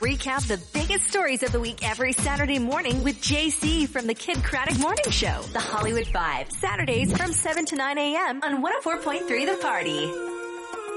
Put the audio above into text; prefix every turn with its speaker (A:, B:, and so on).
A: recap the biggest stories of the week every Saturday morning with JC from the Kid Craddock Morning Show, The Hollywood Vibe, Saturdays from 7 to 9 a.m. on 104.3 The Party.